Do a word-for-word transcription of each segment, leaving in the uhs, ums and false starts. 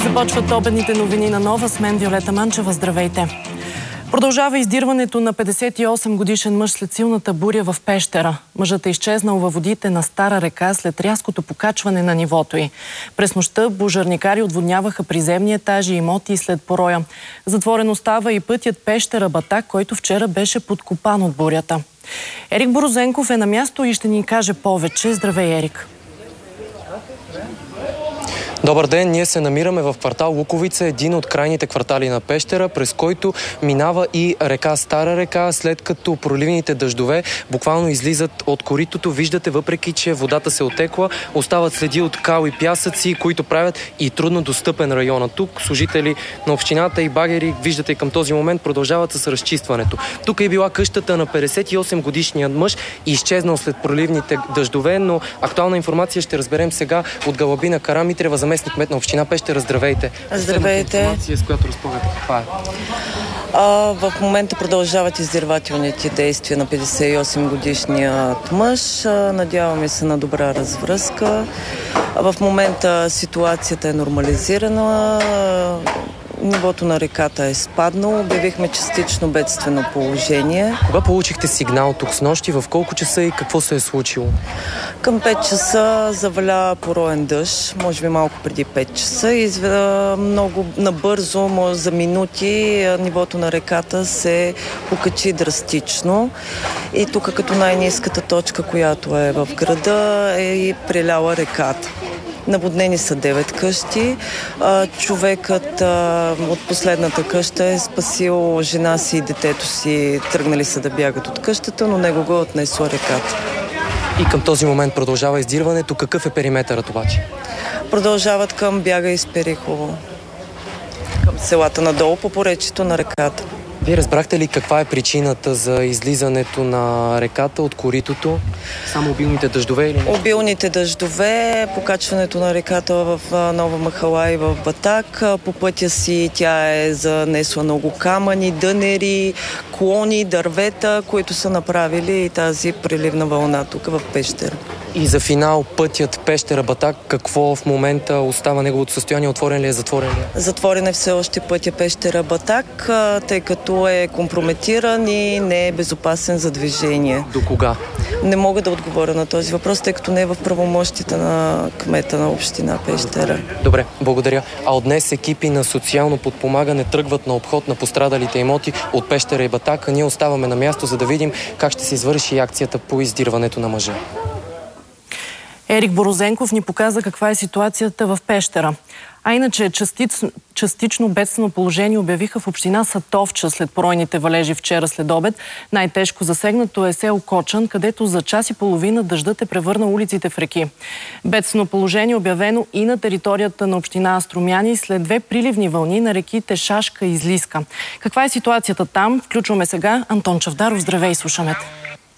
Започват обедните новини на Нова. С мен Виолета Манчева. Здравейте! Продължава издирването на петдесет и осем годишен мъж след силната буря в Пещера. Мъжът е изчезнал във водите на Стара река след рязкото покачване на нивото й. През нощта пожарникари отводняваха приземни етажи и имоти след пороя. Затворен остава и пътят Пещера-Батак, който вчера беше подкопан от бурята. Ерик Борозенков е на място и ще ни каже повече. Здравей, Ерик! Добър ден! Ние се намираме в квартал Луковица, един от крайните квартали на Пещера, през който минава и река Стара река, след като проливните дъждове буквално излизат от коритото. Виждате, въпреки че водата се отекла, остават следи от кал и пясъци, които правят и трудно достъпен района. Тук служители на общината и багери, виждате, към този момент продължават с разчистването. Тук е била къщата на петдесет и осем годишният мъж, изчезнал след проливните дъждове, но актуална информация ще разберем сега от Галабина Карамитрева, заместник кмет на община Пещера. Здравейте! Здравейте! Информация, с която разполагате, каква е? А, в момента продължават издирвателните действия на петдесет и осем годишният мъж. Надяваме се на добра развръзка. В момента ситуацията е нормализирана. Нивото на реката е спаднало. Обявихме частично бедствено положение. Кога получихте сигнал тук снощи? В колко часа и какво се е случило? Към пет часа заваля пороен дъжд, може би малко преди пет часа. И много набързо, може за минути, нивото на реката се покачи драстично. И тук като най-ниската точка, която е в града, е и преляла реката. Наводнени са девет къщи. Човекът от последната къща е спасил жена си и детето си. Тръгнали са да бягат от къщата, но него го е отнесла реката. И към този момент продължава издирването. Какъв е периметърът обаче? Продължават към Бяга и Сперихово. Към селата надолу по поречието на реката. Вие разбрахте ли каква е причината за излизането на реката от коритото? Само обилните дъждове или нещо? Обилните дъждове, покачването на реката в Нова махала и в Батак. По пътя си тя е занесла много камъни, дънери, клони, дървета, които са направили и тази преливна вълна тук в Пещера. И за финал, пътят Пещера-Батак, какво в момента остава неговото състояние? Отворен ли е, затворен ли е? Затворен е все още пътя Пещера-Батак, тъй като е компрометиран и не е безопасен за движение. До кога? Не мога да отговоря на този въпрос, тъй като не е в правомощите на кмета на община Пещера. Добре, благодаря. А от днес екипи на социално подпомагане тръгват на обход на пострадалите имоти от Пещера и Батак. Ние оставаме на място, за да видим как ще се извърши акцията по издирването на мъжа. Ерик Борозенков ни показа каква е ситуацията в Пещера. А иначе частиц, частично бедствено положение обявиха в община Сатовча след поройните валежи вчера след обед. Най-тежко засегнато е село Кочан, където за час и половина дъждът е превърнал улиците в реки. Бедствено положение обявено и на територията на община Струмяни след две приливни вълни на реките Шашка и Излиска. Каква е ситуацията там? Включваме сега Антон Чавдаров. Здравей, слушаме те.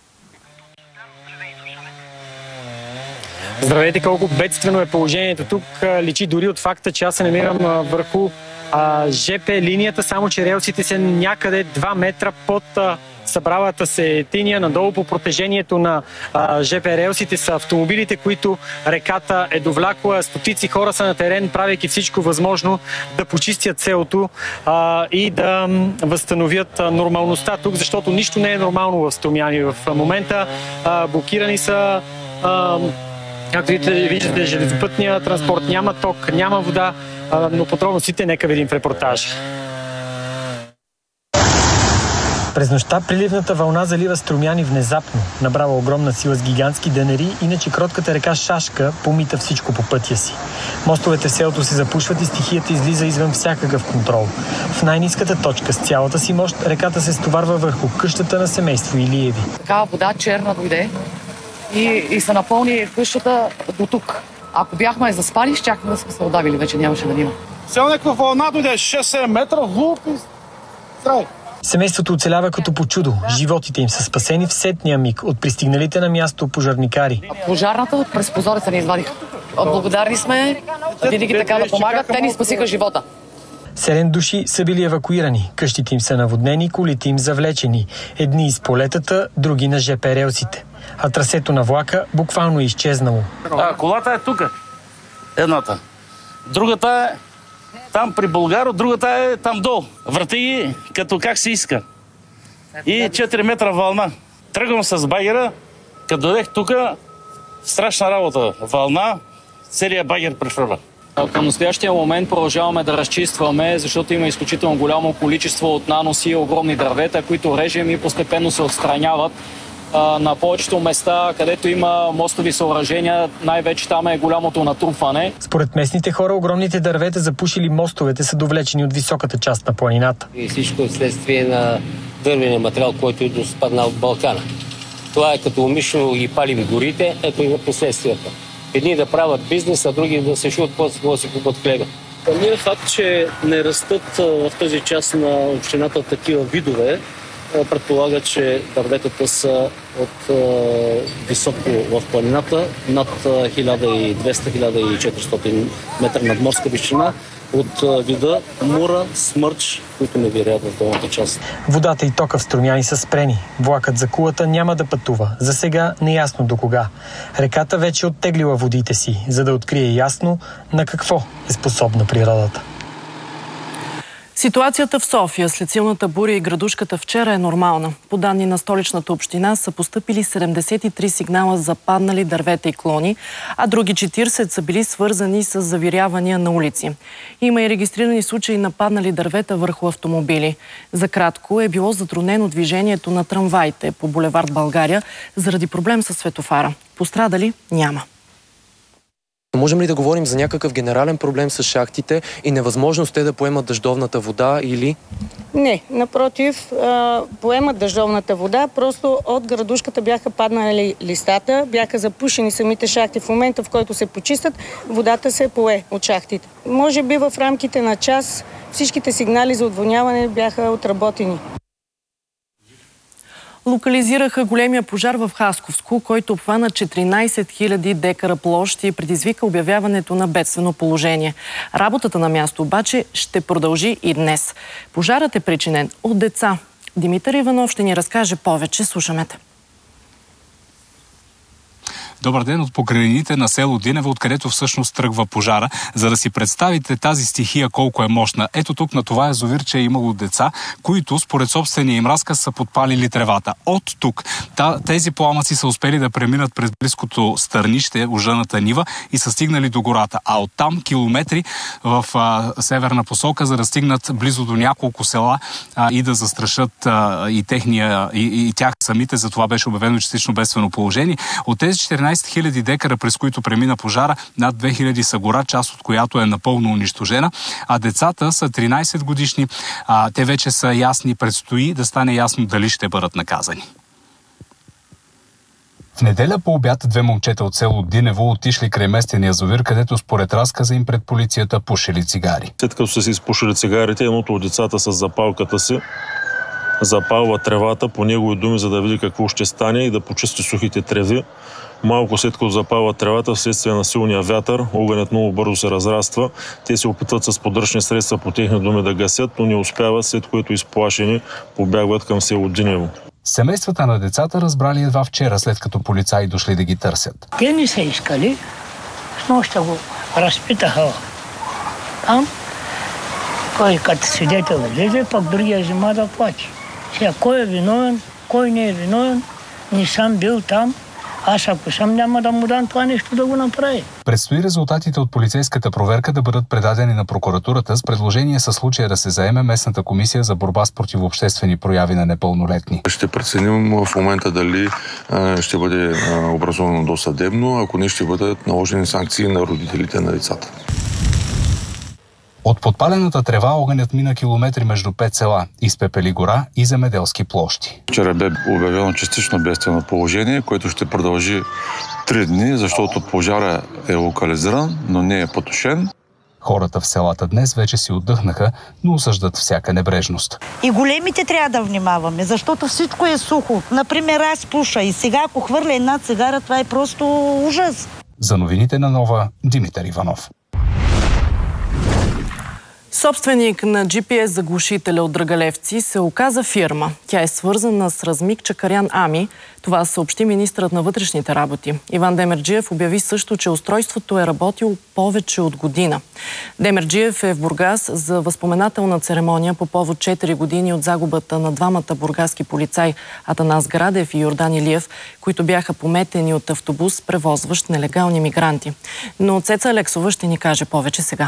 Здравейте, колко бедствено е положението тук. Личи дори от факта, че аз се намирам върху а, ЖП линията, само че релсите са някъде два метра под а, събралата се тиния. Надолу по протежението на а, ЖП релсите са автомобилите, които реката е довлякла. Стотици хора са на терен, правейки всичко възможно да почистят селото а, и да възстановят а, нормалността тук, защото нищо не е нормално в Струмяни в момента. А, блокирани са а, Както виждате, железопътния транспорт, няма ток, няма вода, но подробностите нека видим в репортажа. През нощта приливната вълна залива Струмяни внезапно. Набрава огромна сила с гигантски дънери, иначе кротката река Шашка помита всичко по пътя си. Мостовете в селото се запушват и стихията излиза извън всякакъв контрол. В най-ниската точка с цялата си мощ реката се стоварва върху къщата на семейство Илиеви. Такава вода черна дойде и, и се напълни къщата до тук. Ако бяхме заспали, щяхме да сме се удавили, вече нямаше да има. Сега някаква вълна дойде шест-седем метра, луп и край. Семейството оцелява като по чудо. Животите им са спасени в сетния миг от пристигналите на място пожарникари. Пожарната през прозореца ни извадиха. Благодарни сме, винаги така да помагат. Те ни спасиха живота. Седем души са били евакуирани. Къщите им са наводнени, колите им завлечени. Едни из полетата, други на ЖП релсите. А трасето на влака буквално е изчезнало. А, колата е тук. Едната. Другата е Там при Българо, другата е там долу. Врати ги като как се иска. И четири метра вълна. Тръгвам с багера, като дойдех тук, страшна работа. Вълна, целият багер прехвърля. Към настоящия момент продължаваме да разчистваме, защото има изключително голямо количество от наноси и огромни дървета, които режем и постепенно се отстраняват. На повечето места, където има мостови съоръжения, най-вече там е голямото натрупване. Според местните хора, огромните дървета, запушили мостовете, са довлечени от високата част на планината. И всичко е следствие на дървения материал, който е спаднал от Балкана. Това е като умишлено ги палим горите, ето и на последствията. Едни да правят бизнес, а други да се шуят, после да си купат хлеба. Самият факт, че не растат в тази част на общината такива видове, предполага, че дърветата са от е, високо в планината, над хиляда и двеста до хиляда и четиристотин метра надморска височина, от е, вида мура, смърч, които не вирят в долната част. Водата и тока в Струмяни са спрени. Влакът за Кулата няма да пътува. За сега неясно до кога. Реката вече оттеглила водите си, за да открие ясно на какво е способна природата. Ситуацията в София след силната буря и градушката вчера е нормална. По данни на столичната община са постъпили седемдесет и три сигнала за паднали дървета и клони, а други четиридесет са били свързани с завирявания на улици. Има и регистрирани случаи на паднали дървета върху автомобили. За кратко е било затруднено движението на трамваите по булевард България заради проблем с светофара. Пострадали няма. Можем ли да говорим за някакъв генерален проблем с шахтите и невъзможност те да поемат дъждовната вода или... Не, напротив, поемат дъждовната вода, просто от градушката бяха паднали листата, бяха запушени самите шахти. В момента, в който се почистят, водата се пое от шахтите. Може би в рамките на час всичките сигнали за отводняване бяха отработени. Локализираха големия пожар в Хасковско, който обхвана четиринадесет хиляди декара площ и предизвика обявяването на бедствено положение. Работата на място обаче ще продължи и днес. Пожарът е причинен от деца. Димитър Иванов ще ни разкаже повече. Слушаме те. Добър ден от покрайнините на село Динево, откъдето всъщност тръгва пожара. За да си представите тази стихия колко е мощна. Ето тук на това язовирче е имало деца, които според собствения им разказ са подпалили тревата. От тук тези пламъци са успели да преминат през близкото стърнище, ужаната нива и са стигнали до гората. А оттам километри в а, северна посока, за да стигнат близо до няколко села а, и да застрашат а, и, техния, и, и тях самите. За това беше обявено частично бедствено положение. От тези четиринадесет хиляди декара, през които премина пожара, над две хиляди са гора, част от която е напълно унищожена, а децата са тринадесет годишни. А, те вече са ясни, предстои да стане ясно дали ще бъдат наказани. В неделя по обяд две момчета от село Динево отишли край местен язовир, където според разказа им пред полицията пушили цигари. След като са си изпушили цигарите, едното от децата с запалката си запалва тревата, по негови думи, за да види какво ще стане и да почисти сухите треви. Малко след като запалва тревата, вследствие на силния вятър, огънят много бързо се разраства. Те се опитват с подръчни средства по техни думи да гасят, но не успяват, след което изплашени побягват към село Динево. Семействата на децата разбрали едва вчера, след като полицаи дошли да ги търсят. Те не са искали, но ще го разпитаха там. Кой като свидетел влезе, пък другия взема да плаче. Сега кой е виновен, кой не е виновен, не съм бил там. Аз ако съм, няма да му дам това нещо да го направи. Предстои резултатите от полицейската проверка да бъдат предадени на прокуратурата с предложение със случая да се заеме местната комисия за борба с противообществени прояви на непълнолетни. Ще преценим в момента дали а, ще бъде а, образовано досъдебно, ако не ще бъдат наложени санкции на родителите на децата. От подпалената трева огънят мина километри между пет села, изпепели гора и земеделски площи. Вчера бе обявено частично бедствено положение, което ще продължи три дни, защото пожара е локализиран, но не е потушен. Хората в селата днес вече си отдъхнаха, но осъждат всяка небрежност. И големите трябва да внимаваме, защото всичко е сухо. Например, аз пуша и сега, ако хвърля една цигара, това е просто ужас. За новините на Нова, Димитър Иванов. Собственик на джи пи ес заглушителя от Драгалевци се оказа фирма. Тя е свързана с Размик Чакарян Ами. Това съобщи министърът на вътрешните работи. Иван Демерджиев обяви също, че устройството е работило повече от година. Демерджиев е в Бургас за възпоменателна церемония по повод четири години от загубата на двамата бургаски полицаи Атанас Градев и Йордан Илиев, които бяха пометени от автобус, превозващ нелегални мигранти. Но Цеца Алексова ще ни каже повече сега.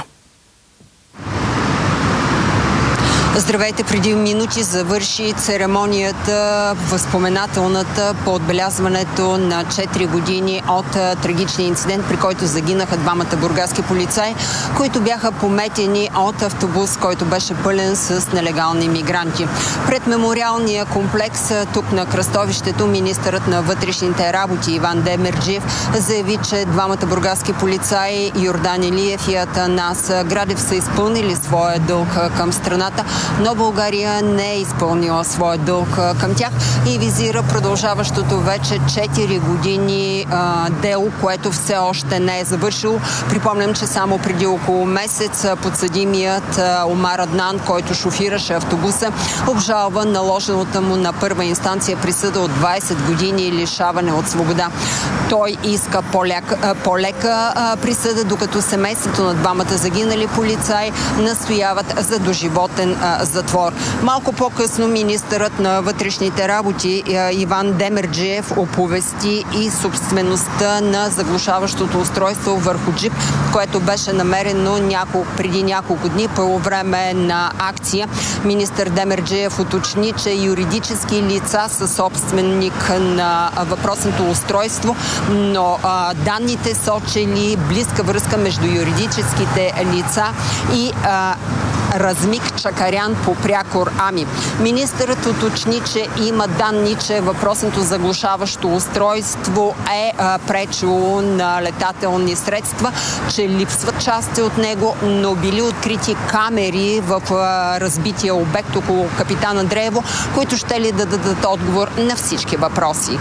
Здравейте, преди минути завърши церемонията, възпоменателната по отбелязването на четири години от трагичния инцидент, при който загинаха двамата бургаски полицаи, които бяха пометени от автобус, който беше пълен с нелегални мигранти. Пред мемориалния комплекс тук на кръстовището министърът на вътрешните работи Иван Демерджиев заяви, че двамата бургаски полицаи Йордан Илиев и Атанас Градев са изпълнили своя дълг към страната, но България не е изпълнила своя дълг към тях и визира продължаващото вече четири години а, дело, което все още не е завършило. Припомням, че само преди около месец подсъдимият Омар Аднан, който шофираше автобуса, обжалва наложената му на първа инстанция присъда от двайсет години лишаване от свобода. Той иска по-лека, по-лека присъда, докато семейството на двамата загинали полицаи настояват за доживотен а, затвор. Малко по-късно министърът на вътрешните работи Иван Демерджиев оповести и собствеността на заглушаващото устройство върху джип, което беше намерено няколко, преди няколко дни по време на акция. Министър Демерджиев уточни, че юридически лица са собственик на въпросното устройство, но а, данните сочили близка връзка между юридическите лица и а, Размик Чакарян по прякор Ами. Министърът уточни, че има данни, че въпросното заглушаващо устройство е а, пречило на летателни средства, че липсват части от него, но били открити камери в а, разбития обект около Капитан Андреево, които ще ли да дадат отговор на всички въпроси.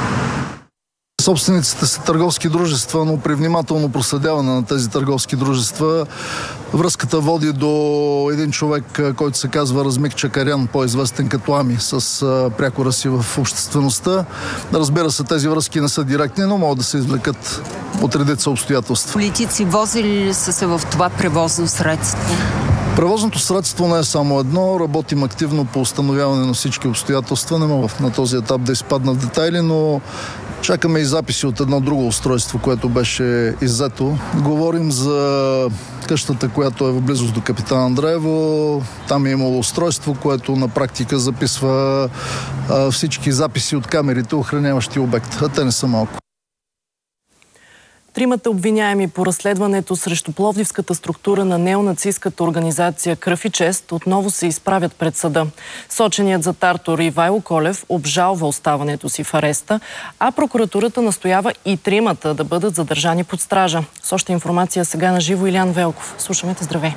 Собствениците са търговски дружества, но при внимателно проследяване на тези търговски дружества връзката води до един човек, който се казва Размик Чакарян, по-известен като Ами, с прякора си в обществеността. Разбира се, тези връзки не са директни, но могат да се извлекат от редица обстоятелства. Политици возили ли са се в това превозно средство? Превозното средство не е само едно. Работим активно по установяване на всички обстоятелства. Не мога на този етап да изпадна в детайли, но чакаме и записи от едно друго устройство, което беше иззето. Говорим за къщата, която е в близост до Капитан Андреево. Там е имало устройство, което на практика записва а, всички записи от камерите, охраняващи обект. А те не са малко. Тримата обвиняеми по разследването срещу пловдивската структура на неонацистската организация Кръв и чест отново се изправят пред съда. Соченият за Тартор Ивайло Колев обжалва оставането си в ареста, а прокуратурата настоява и тримата да бъдат задържани под стража. С още информация сега на живо Илян Велков. Слушаме те, здравей!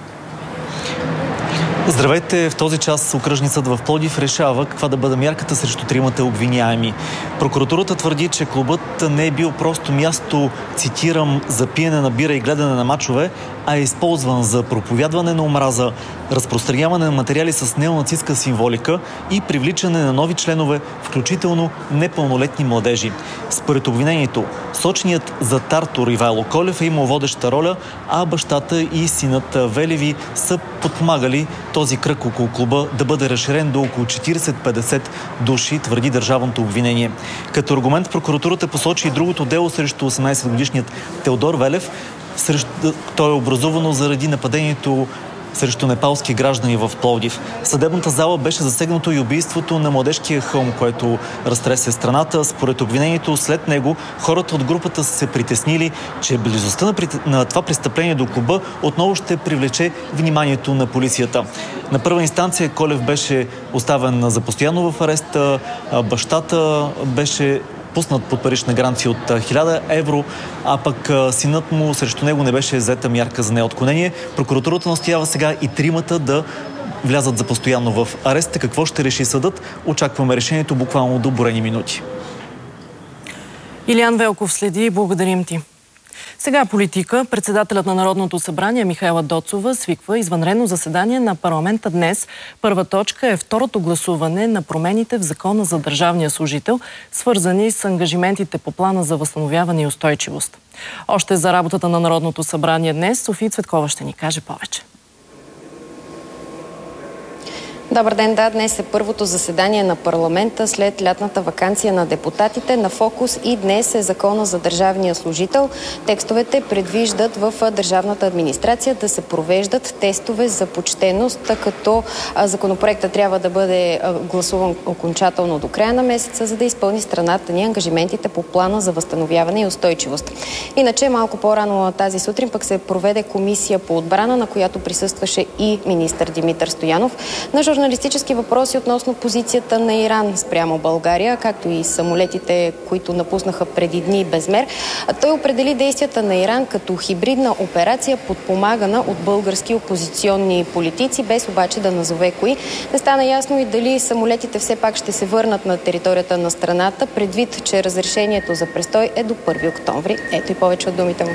Здравейте! В този час окръжният съд в Пловдив решава каква да бъде мярката срещу тримата обвиняеми. Прокуратурата твърди, че клубът не е бил просто място, цитирам, за пиене на бира и гледане на мачове, а е използван за проповядване на омраза, разпространяване на материали с неонацистка символика и привличане на нови членове, включително непълнолетни младежи. Според обвинението, сочният за Тартор Ивайло Колев е имал водеща роля, а бащата и синът Велеви са подпомагали този кръг около клуба да бъде разширен до около четирийсет до петдесет души, твърди държавното обвинение. Като аргумент прокуратурата посочи и другото дело срещу осемнайсетгодишният Теодор Велев. Срещу... То е образувано заради нападението срещу непалски граждани в Пловдив. В съдебната зала беше засегнато и убийството на младежкия хълм, което разтресе страната. Според обвинението, след него хората от групата са се притеснили, че близостта на, при... на това престъпление до клуба отново ще привлече вниманието на полицията. На първа инстанция Колев беше оставен за постоянно в ареста, бащата беше пуснат под парична гаранция от хиляда евро, а пък синът му, срещу него не беше взета мярка за неотклонение. Прокуратурата настоява сега и тримата да влязат за постоянно в ареста. Какво ще реши съдът? Очакваме решението буквално до броени минути. Илян Велков следи и благодарим ти. Сега политика. Председателят на Народното събрание Михаела Доцова свиква извънредно заседание на парламента днес. Първа точка е второто гласуване на промените в Закона за държавния служител, свързани с ангажиментите по плана за възстановяване и устойчивост. Още за работата на Народното събрание днес София Цветкова ще ни каже повече. Добър ден, да, днес е първото заседание на парламента след лятната ваканция на депутатите. На фокус и днес е Закона за държавния служител. Текстовете предвиждат в държавната администрация да се провеждат тестове за почтеност, като законопроектът трябва да бъде гласуван окончателно до края на месеца, за да изпълни страната ни ангажиментите по плана за възстановяване и устойчивост. Иначе малко по-рано тази сутрин пък се проведе комисия по отбрана, на която присъстваше и министър Димитър Стоянов. На журналистически въпроси относно позицията на Иран спрямо България, както и самолетите, които напуснаха преди дни без мер. Той определи действията на Иран като хибридна операция, подпомагана от български опозиционни политици, без обаче да назове кои. Не стана ясно и дали самолетите все пак ще се върнат на територията на страната, предвид, че разрешението за престой е до първи октомври. Ето и повече от думите му.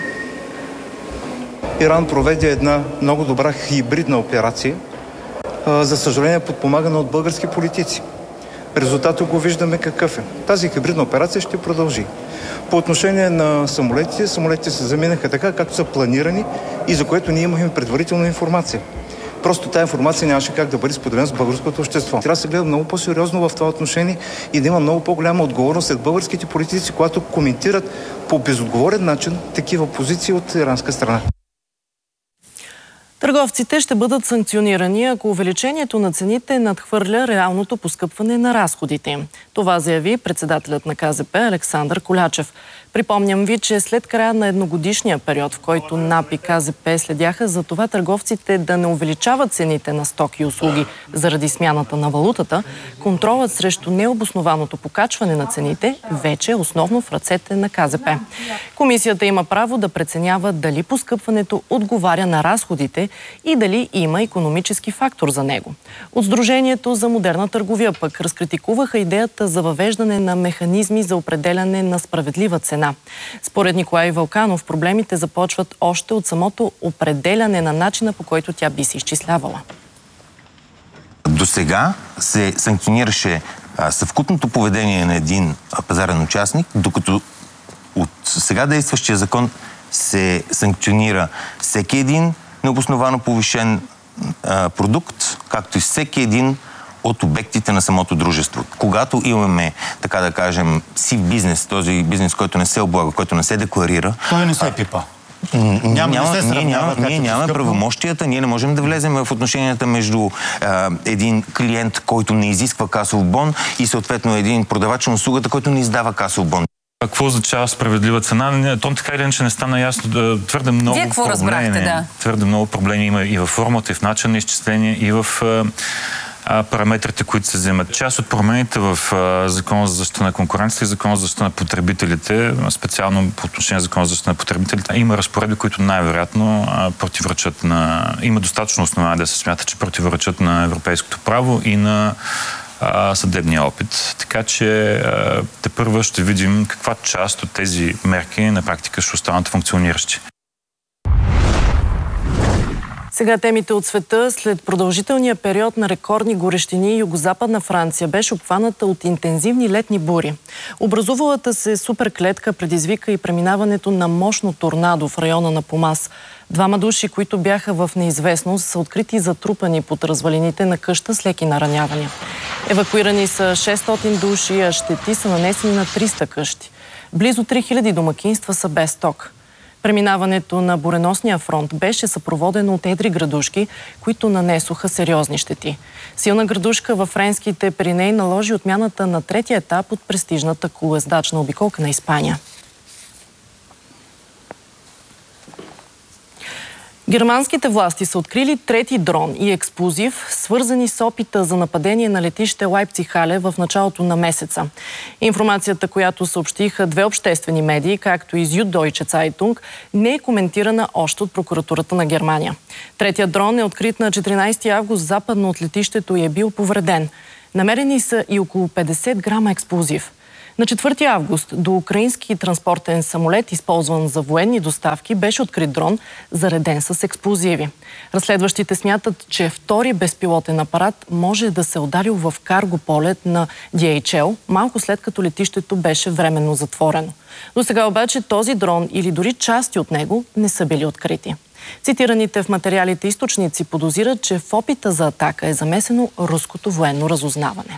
Иран проведе една много добра хибридна операция, за съжаление подпомагана от български политици. Резултатът го виждаме какъв е. Тази хибридна операция ще продължи. По отношение на самолетите, самолетите се заминаха така, както са планирани и за което ние имахме предварителна информация. Просто тази информация нямаше как да бъде споделена с българското общество. Трябва да се гледа много по-сериозно в това отношение и да има много по-голяма отговорност след българските политици, когато коментират по безотговорен начин такива позиции от иранска страна. Търговците ще бъдат санкционирани, ако увеличението на цените надхвърля реалното поскъпване на разходите им. Това заяви председателят на К З П Александър Колячев. Припомням ви, че след края на едногодишния период, в който НАП и К З П следяха за това търговците да не увеличават цените на стоки и услуги заради смяната на валутата, контролът срещу необоснованото покачване на цените вече е основно в ръцете на К З П. Комисията има право да преценява дали поскъпването отговаря на разходите и дали има икономически фактор за него. От Сдружението за модерна търговия пък разкритикуваха идеята за въвеждане на механизми за определяне на справедлива цена. Според Николай Вълканов, проблемите започват още от самото определяне на начина, по който тя би се изчислявала. До сега се санкционираше а, съвкупното поведение на един пазарен участник, докато от сега действащия закон се санкционира всеки един необосновано повишен а, продукт, както и всеки един от обектите на самото дружество. Когато имаме, така да кажем, сив бизнес, този бизнес, който не се облага, който не се декларира... Той не се пипа. Няма, няма, не се ние няма, ние нямаме правомощията, ние не можем да влезем в отношенията между а, един клиент, който не изисква касов бон и съответно един продавач на услугата, който не издава касов бон. Какво означава справедлива цена? То така или иначе не стана ясно. Твърде много Вие какво проблеми, разбрахте, да? Твърде много проблеми има и във формата, и в начин на изчисление, и в а, параметрите, които се вземат. Част от промените в а, Закона за защита на конкуренцията и Закона за защита на потребителите, специално по отношение на Закона за защита на потребителите, има разпоредби, които най-вероятно а, противоречат на... Има достатъчно основание да се смята, че противоречат на европейското право и на а, съдебния опит. Така че тепърва ще видим каква част от тези мерки на практика ще останат функциониращи. Сега темите от света. След продължителния период на рекордни горещини, югозападна Франция беше обхваната от интензивни летни бури. Образувалата се суперклетка предизвика и преминаването на мощно торнадо в района на Помас. Двама души, които бяха в неизвестност, са открити затрупани под развалините на къща с леки наранявания. Евакуирани са шестстотин души, а щети са нанесени на триста къщи. Близо три хиляди домакинства са без ток. Преминаването на буреносния фронт беше съпроводено от едри градушки, които нанесоха сериозни щети. Силна градушка във френските Пиренеи наложи отмяната на третия етап от престижната колоездачна обиколка на Испания. Германските власти са открили трети дрон и експлозив, свързани с опита за нападение на летище Лайпциг-Хале в началото на месеца. Информацията, която съобщиха две обществени медии, както и Süddeutsche Zeitung, не е коментирана още от прокуратурата на Германия. Третият дрон е открит на четиринайсети август западно от летището и е бил повреден. Намерени са и около петдесет грама експлозив. На четвърти август до украински транспортен самолет, използван за военни доставки, беше открит дрон, зареден с експлозиви. Разследващите смятат, че втори безпилотен апарат може да се ударил в карго полет на Ди Ейч Ел, малко след като летището беше временно затворено. До сега обаче този дрон или дори части от него не са били открити. Цитираните в материалите източници подозират, че в опита за атака е замесено руското военно разузнаване.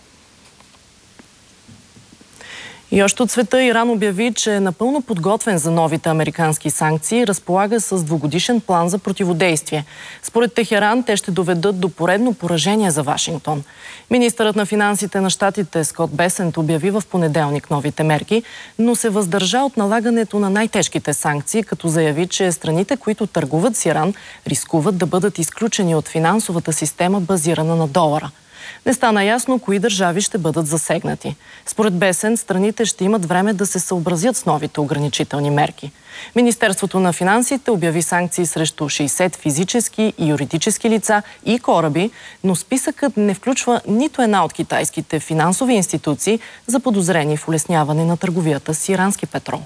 И още от света Иран обяви, че е напълно подготвен за новите американски санкции и разполага с двугодишен план за противодействие. Според Техеран, те ще доведат до поредно поражение за Вашингтон. Министърът на финансите на щатите Скот Бесент обяви в понеделник новите мерки, но се въздържа от налагането на най-тежките санкции, като заяви, че страните, които търгуват с Иран, рискуват да бъдат изключени от финансовата система, базирана на долара. Не стана ясно кои държави ще бъдат засегнати. Според Бесен, страните ще имат време да се съобразят с новите ограничителни мерки. Министерството на финансите обяви санкции срещу шейсет физически и юридически лица и кораби, но списъкът не включва нито една от китайските финансови институции, заподозрени в улесняване на търговията с ирански петрол.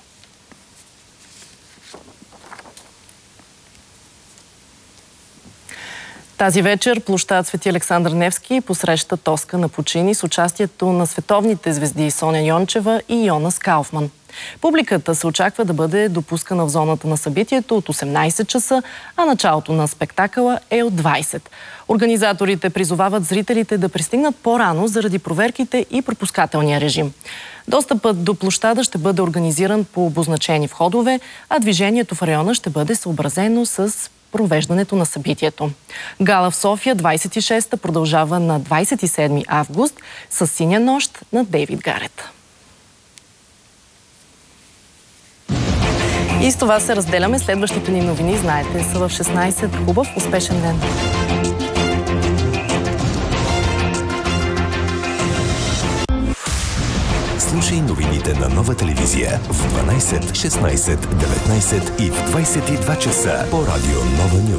Тази вечер площад Свети Александър Невски посреща тоска на почини с участието на световните звезди Соня Йончева и Йонас Кауфман. Публиката се очаква да бъде допускана в зоната на събитието от осемнайсет часа, а началото на спектакъла е от двайсет. Организаторите призовават зрителите да пристигнат по-рано заради проверките и пропускателния режим. Достъпът до площада ще бъде организиран по обозначени входове, а движението в района ще бъде съобразено с провеждането на събитието. Гала в София двайсет и шеста продължава на двайсет и седми август с Синя нощ на Дейвид Гарет. И с това се разделяме. Следващите ни новини, знаете, са в шестнайсет. Хубав, успешен ден! Слушай новините на Нова телевизия в дванайсет, шестнайсет, деветнайсет и в двайсет и два часа по радио Нова Нюз.